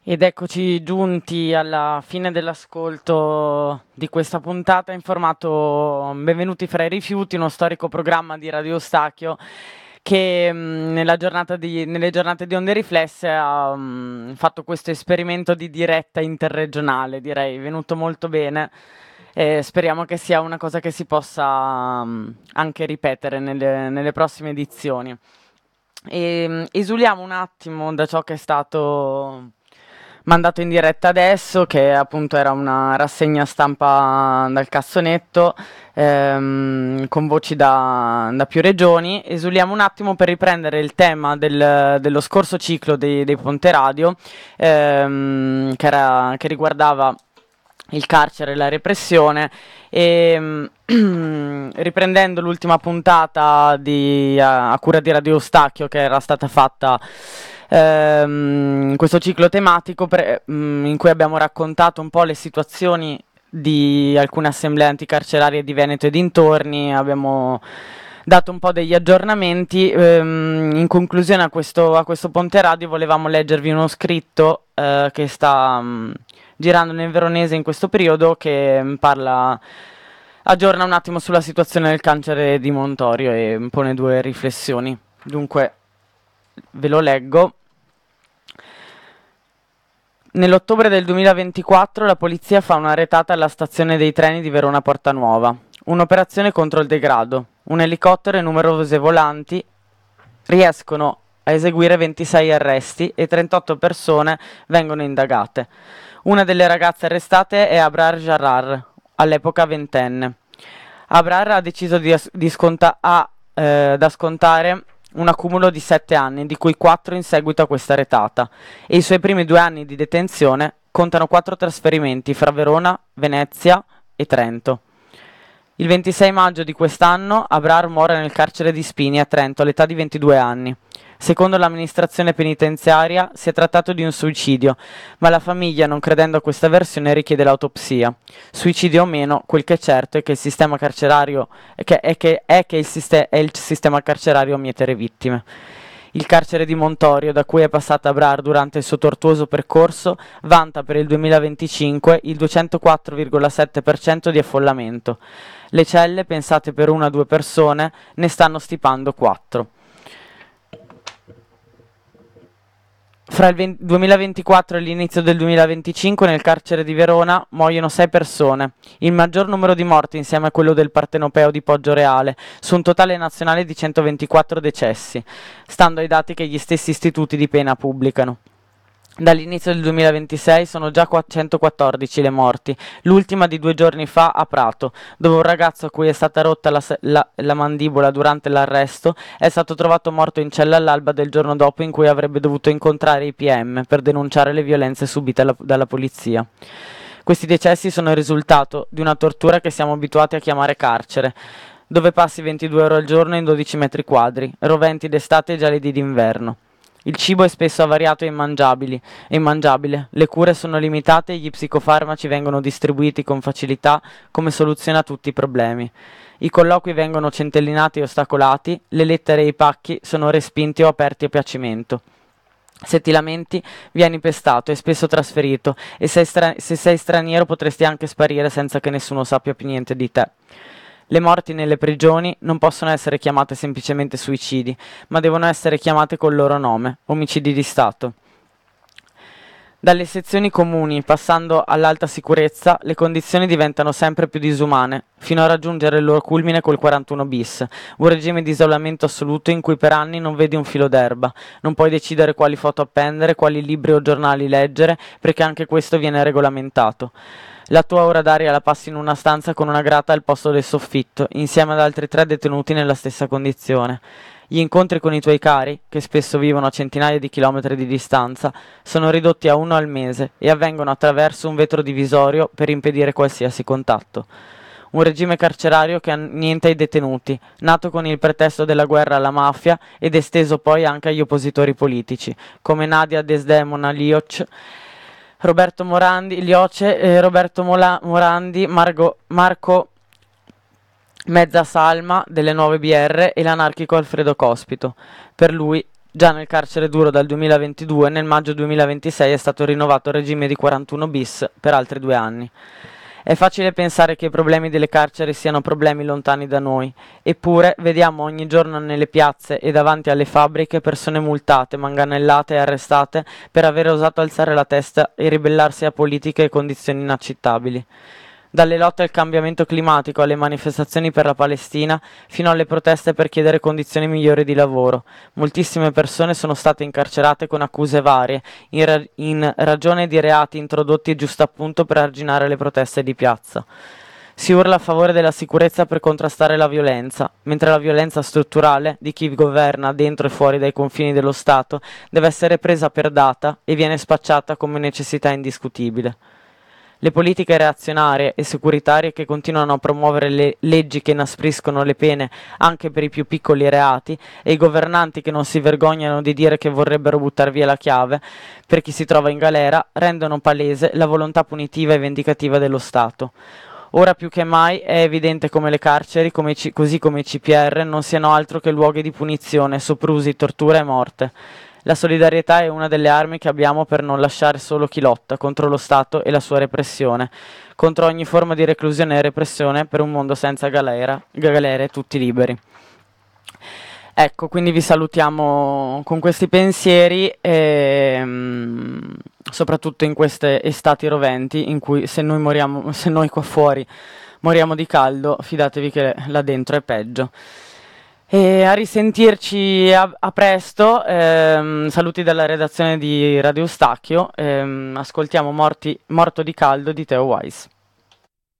Ed eccoci giunti alla fine dell'ascolto di questa puntata in formato Benvenuti fra i rifiuti, uno storico programma di Radio Eustachio che nelle giornate di Onde Riflesse ha fatto questo esperimento di diretta interregionale, direi, venuto molto bene. E speriamo che sia una cosa che si possa anche ripetere nelle prossime edizioni. Esuliamo un attimo da ciò che è stato mandato in diretta adesso, che appunto era una rassegna stampa dal cassonetto, con voci da più regioni. Esuliamo un attimo per riprendere il tema dello scorso ciclo dei Ponte Radio, che riguardava il carcere e la repressione, e riprendendo l'ultima puntata a cura di Radio Eustachio, che era stata fatta questo ciclo tematico in cui abbiamo raccontato un po' le situazioni di alcune assemblee anticarcerarie di Veneto e dintorni, abbiamo dato un po' degli aggiornamenti. In conclusione a questo Ponte Radio volevamo leggervi uno scritto che sta girando nel veronese in questo periodo, che aggiorna un attimo sulla situazione del carcere di Montorio e pone due riflessioni. Dunque, ve lo leggo. Nell'ottobre del 2024 la polizia fa una retata alla stazione dei treni di Verona Porta Nuova. Un'operazione contro il degrado. Un elicottero e numerose volanti riescono a eseguire 26 arresti e 38 persone vengono indagate. Una delle ragazze arrestate è Abrar Jarrar, all'epoca ventenne. Abrar ha deciso da scontare un accumulo di 7 anni, di cui 4 in seguito a questa retata, e i suoi primi 2 anni di detenzione contano 4 trasferimenti fra Verona, Venezia e Trento. Il 26 maggio di quest'anno Abrar muore nel carcere di Spini a Trento all'età di 22 anni. Secondo l'amministrazione penitenziaria si è trattato di un suicidio, ma la famiglia, non credendo a questa versione, richiede l'autopsia. Suicidio o meno, quel che è certo è che il sistema carcerario il sistema carcerario mietere vittime. Il carcere di Montorio, da cui è passata Abrar durante il suo tortuoso percorso, vanta per il 2025 il 204,7% di affollamento. Le celle, pensate per 1 o 2 persone, ne stanno stipando 4. Fra il 2024 e l'inizio del 2025 nel carcere di Verona muoiono 6 persone, il maggior numero di morti insieme a quello del Partenopeo di Poggioreale, su un totale nazionale di 124 decessi, stando ai dati che gli stessi istituti di pena pubblicano. Dall'inizio del 2026 sono già 114 le morti, l'ultima di 2 giorni fa a Prato, dove un ragazzo a cui è stata rotta la mandibola durante l'arresto è stato trovato morto in cella all'alba del giorno dopo in cui avrebbe dovuto incontrare i PM per denunciare le violenze subite dalla polizia. Questi decessi sono il risultato di una tortura che siamo abituati a chiamare carcere, dove passi 22 ore al giorno in 12 metri quadri, roventi d'estate e gelidi d'inverno. Il cibo è spesso avariato e immangiabile, le cure sono limitate e gli psicofarmaci vengono distribuiti con facilità come soluzione a tutti i problemi. I colloqui vengono centellinati e ostacolati, le lettere e i pacchi sono respinti o aperti a piacimento. Se ti lamenti, vieni pestato e spesso trasferito, e se sei straniero potresti anche sparire senza che nessuno sappia più niente di te. Le morti nelle prigioni non possono essere chiamate semplicemente suicidi, ma devono essere chiamate col loro nome, omicidi di Stato. Dalle sezioni comuni, passando all'alta sicurezza, le condizioni diventano sempre più disumane, fino a raggiungere il loro culmine col 41 bis, un regime di isolamento assoluto in cui per anni non vedi un filo d'erba, non puoi decidere quali foto appendere, quali libri o giornali leggere, perché anche questo viene regolamentato. La tua ora d'aria la passi in una stanza con una grata al posto del soffitto, insieme ad altri 3 detenuti nella stessa condizione. Gli incontri con i tuoi cari, che spesso vivono a centinaia di chilometri di distanza, sono ridotti a 1 al mese e avvengono attraverso un vetro divisorio per impedire qualsiasi contatto. Un regime carcerario che annienta i detenuti, nato con il pretesto della guerra alla mafia ed esteso poi anche agli oppositori politici, come Nadia Desdemona Lioc, Roberto Morandi, Marco Mezza Salma delle Nuove BR e l'anarchico Alfredo Cospito. Per lui Già nel carcere duro dal 2022, nel maggio 2026 è stato rinnovato il regime di 41 bis per altri 2 anni. È facile pensare che i problemi delle carceri siano problemi lontani da noi, eppure vediamo ogni giorno nelle piazze e davanti alle fabbriche persone multate, manganellate e arrestate per aver osato alzare la testa e ribellarsi a politiche e condizioni inaccettabili. Dalle lotte al cambiamento climatico alle manifestazioni per la Palestina, fino alle proteste per chiedere condizioni migliori di lavoro. Moltissime persone sono state incarcerate con accuse varie, in ragione di reati introdotti giusto appunto per arginare le proteste di piazza. Si urla a favore della sicurezza per contrastare la violenza, mentre la violenza strutturale di chi governa dentro e fuori dai confini dello Stato deve essere presa per data e viene spacciata come necessità indiscutibile. Le politiche reazionarie e securitarie che continuano a promuovere le leggi che inaspriscono le pene anche per i più piccoli reati e i governanti che non si vergognano di dire che vorrebbero buttare via la chiave per chi si trova in galera rendono palese la volontà punitiva e vendicativa dello Stato. Ora più che mai è evidente come le carceri, così come i CPR, non siano altro che luoghi di punizione, soprusi, tortura e morte. La solidarietà è una delle armi che abbiamo per non lasciare solo chi lotta contro lo Stato e la sua repressione, contro ogni forma di reclusione e repressione per un mondo senza galere, tutti liberi. Ecco, quindi vi salutiamo con questi pensieri, soprattutto in queste estati roventi, in cui se noi qua fuori moriamo di caldo, fidatevi che là dentro è peggio. E a risentirci a presto, saluti dalla redazione di Radio Eustachio, ascoltiamo Morto di caldo di Theo Weiss.